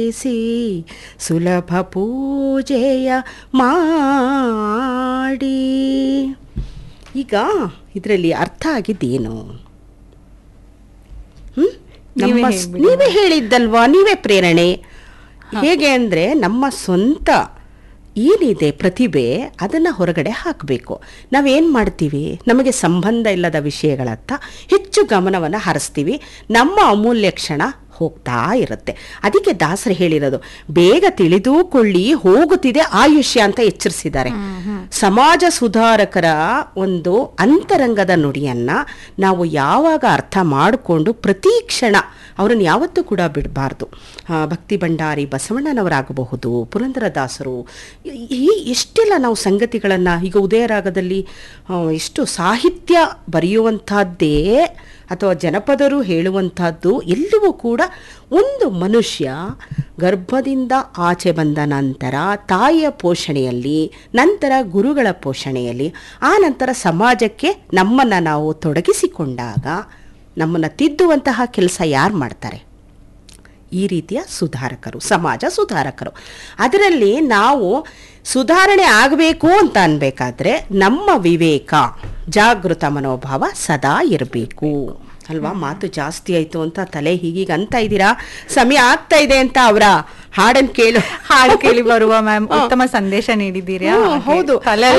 ವಂದಿಸಿ ಸುಲಭ ಪೂಜೆಯ ಮಾಡಿ. ಈಗ ಇದರಲ್ಲಿ ಅರ್ಥ ಆಗಿದ್ದೇನು? ನೀವೇ ಹೇಳಿದ್ದಲ್ವಾ, ನೀವೇ ಪ್ರೇರಣೆ. ಹೇಗೆ ಅಂದರೆ ನಮ್ಮ ಸ್ವಂತ ಏನಿದೆ ಪ್ರತಿಭೆ ಅದನ್ನು ಹೊರಗಡೆ ಹಾಕಬೇಕು. ನಾವೇನು ಮಾಡ್ತೀವಿ, ನಮಗೆ ಸಂಬಂಧ ಇಲ್ಲದ ವಿಷಯಗಳತ್ತ ಹೆಚ್ಚು ಗಮನವನ್ನು ಹರಿಸ್ತೀವಿ, ನಮ್ಮ ಅಮೂಲ್ಯ ಕ್ಷಣ ಹೋಗ್ತಾ ಇರುತ್ತೆ. ಅದಕ್ಕೆ ದಾಸರು ಹೇಳಿರೋದು, ಬೇಗ ತಿಳಿದುಕೊಳ್ಳಿ ಹೋಗುತ್ತಿದೆ ಆಯುಷ್ಯ ಅಂತ ಎಚ್ಚರಿಸಿದ್ದಾರೆ. ಸಮಾಜ ಸುಧಾರಕರ ಒಂದು ಅಂತರಂಗದ ನುಡಿಯನ್ನ ನಾವು ಯಾವಾಗ ಅರ್ಥ ಮಾಡಿಕೊಂಡು ಪ್ರತಿ ಕ್ಷಣ ಅವರನ್ನು ಯಾವತ್ತೂ ಕೂಡ ಬಿಡಬಾರ್ದು. ಭಕ್ತಿ ಭಂಡಾರಿ ಬಸವಣ್ಣನವರಾಗಬಹುದು, ಪುರಂದರದಾಸರು, ಎಷ್ಟೆಲ್ಲ ನಾವು ಸಂಗತಿಗಳನ್ನು ಈಗ ಉದಯರಾಗದಲ್ಲಿ ಎಷ್ಟು ಸಾಹಿತ್ಯ ಬರೆಯುವಂಥದ್ದೇ ಅಥವಾ ಜನಪದರು ಹೇಳುವಂಥದ್ದು ಎಲ್ಲವೂ ಕೂಡ ಒಂದು ಮನುಷ್ಯ ಗರ್ಭದಿಂದ ಆಚೆ ಬಂದ ನಂತರ ತಾಯಿಯ ಪೋಷಣೆಯಲ್ಲಿ, ನಂತರ ಗುರುಗಳ ಪೋಷಣೆಯಲ್ಲಿ, ಆ ನಂತರ ಸಮಾಜಕ್ಕೆ ನಮ್ಮನ್ನು ನಾವು ತೊಡಗಿಸಿಕೊಂಡಾಗ ನಮ್ಮನ್ನು ತಿದ್ದುವಂತಹ ಕೆಲಸ ಯಾರು ಮಾಡ್ತಾರೆ? ಈ ರೀತಿಯ ಸುಧಾರಕರು, ಸಮಾಜ ಸುಧಾರಕರು. ಅದರಲ್ಲಿ ನಾವು ಸುಧಾರಣೆ ಆಗಬೇಕು ಅಂತ ಅನ್ಬೇಕಾದ್ರೆ ನಮ್ಮ ವಿವೇಕ, ಜಾಗೃತ ಮನೋಭಾವ ಸದಾ ಇರಬೇಕು ಅಲ್ವಾ? ಮಾತು ಜಾಸ್ತಿ ಆಯ್ತು ಅಂತ ತಲೆ ಹೀಗೀಗ ಅಂತ ಇದ್ದೀರಾ, ಸಮಯ ಆಗ್ತಾ ಇದೆ ಅಂತ ಅವರ ಹಾಡು ಕೇಳಿ ಬರುವ ಮ್ಯಾಮ್ ಉತ್ತಮ ಸಂದೇಶ ನೀಡಿದ್ದೀರಾ. ಹೌದು,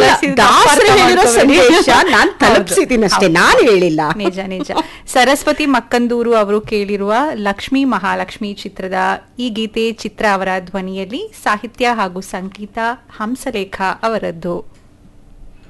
ಸಂದೇಶ ನಾನು ತಲುಪಿಸಿದ್ದೀನಿ ಅಷ್ಟೇ, ನಾನು ಹೇಳಿಲ್ಲ. ನಿಜ ನಿಜ. ಸರಸ್ವತಿ ಮಕ್ಕಂದೂರು ಅವರು ಕೇಳಿರುವ ಲಕ್ಷ್ಮೀ ಮಹಾಲಕ್ಷ್ಮಿ ಚಿತ್ರದ ಈ ಗೀತೆ ಚಿತ್ರ ಅವರ ಧ್ವನಿಯಲ್ಲಿ, ಸಾಹಿತ್ಯ ಹಾಗೂ ಸಂಗೀತ ಹಂಸಲೇಖ ಅವರದ್ದು.